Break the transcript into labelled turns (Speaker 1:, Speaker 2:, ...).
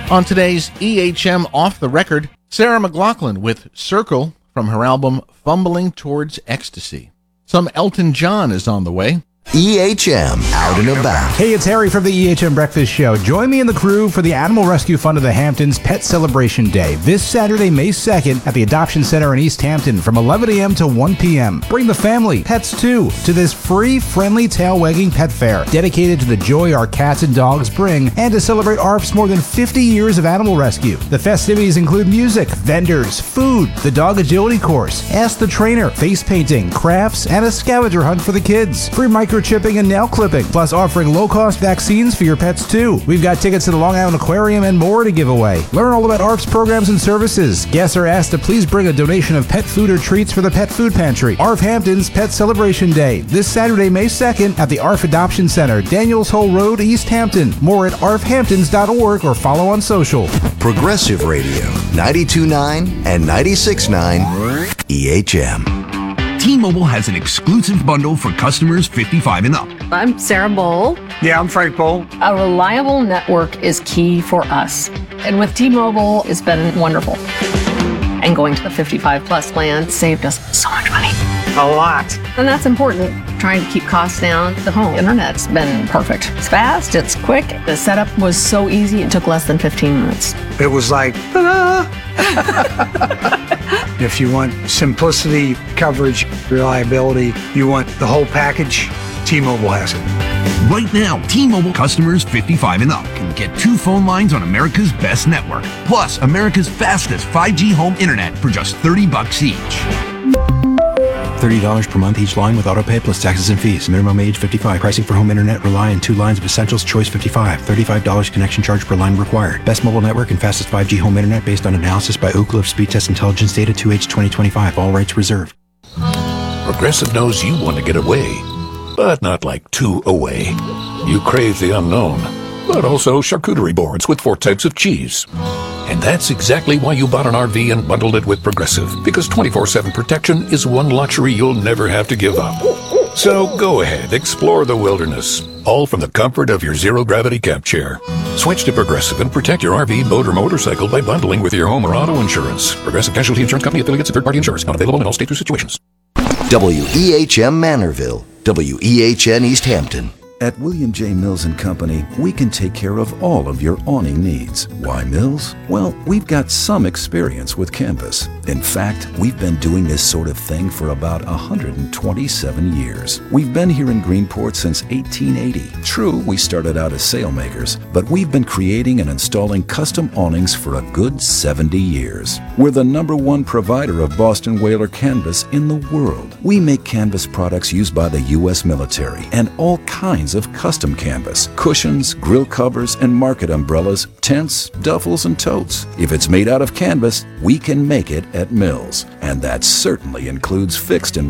Speaker 1: On today's EHM Off the Record, Sarah McLachlan with Circle from her album Fumbling Towards Ecstasy. Some Elton John is on the way.
Speaker 2: EHM Out and About.
Speaker 3: Hey, it's Harry from the EHM Breakfast Show. Join me and the crew for the Animal Rescue Fund of the Hamptons Pet Celebration Day this Saturday, May 2nd at the Adoption Center in East Hampton from 11 a.m. to 1 p.m. Bring the family, pets too, to this free, friendly, tail-wagging pet fair dedicated to the joy our cats and dogs bring and to celebrate ARF's more than 50 years of animal rescue. The festivities include music, vendors, food, the dog agility course, Ask the Trainer, face painting, crafts, and a scavenger hunt for the kids. Free microchipping and nail clipping, plus offering low-cost vaccines for your pets too. We've got tickets to the Long Island Aquarium and more to give away. Learn all about ARF's programs and services. Guests are asked to please bring a donation of pet food or treats for the Pet Food Pantry. ARF Hampton's Pet Celebration Day, this Saturday, May 2nd at the ARF Adoption Center, Daniels Hole Road, East Hampton. More at arfhamptons.org or follow on social.
Speaker 2: Progressive Radio, 92.9 and 96.9 EHM.
Speaker 4: T-Mobile has an exclusive bundle for customers 55 and up.
Speaker 5: I'm Sarah Bowl.
Speaker 6: Yeah, I'm Frank Bowl.
Speaker 5: A reliable network is key for us. And with T-Mobile, it's been wonderful. And going to the 55 plus plan saved us so much money.
Speaker 6: A lot.
Speaker 5: And that's important. Trying to keep costs down. The home internet's been perfect. It's fast, it's quick. The setup was so easy, it took less than 15 minutes.
Speaker 6: It was like, ta-da! If you want simplicity, coverage, reliability, you want the whole package, T-Mobile has it.
Speaker 4: Right now, T-Mobile customers 55 and up can get 2 phone lines on America's best network, plus America's fastest 5G home internet for just $30 each.
Speaker 7: $30 per month each line with autopay plus taxes and fees. Minimum age 55. Pricing for home internet rely on 2 lines of Essentials Choice 55. $35 connection charge per line required. Best mobile network and fastest 5G home internet based on analysis by Ookla of Speed Test Intelligence data 2H 2025. All rights reserved.
Speaker 8: Progressive knows you want to get away, but not like too away. You crave the unknown, but also charcuterie boards with 4 types of cheese. And that's exactly why you bought an RV and bundled it with Progressive, because 24/7 protection is one luxury you'll never have to give up. So go ahead, explore the wilderness, all from the comfort of your zero-gravity camp chair. Switch to Progressive and protect your RV, boat, or motorcycle by bundling with your home or auto insurance. Progressive Casualty Insurance Company affiliates and third-party insurers. Not available in all states or situations.
Speaker 2: WEHM Manorville, WEHN East Hampton.
Speaker 9: At William J. Mills & Company, we can take care of all of your awning needs. Why Mills? Well, we've got some experience with canvas. In fact, we've been doing this sort of thing for about 127 years. We've been here in Greenport since 1880. True, we started out as sailmakers, but we've been creating and installing custom awnings for a good 70 years. We're the #1 provider of Boston Whaler canvas in the world. We make canvas products used by the U.S. military and all kinds of custom canvas, cushions, grill covers, and market umbrellas, tents, duffels, and totes. If it's made out of canvas, we can make it at Mills, and that certainly includes fixed and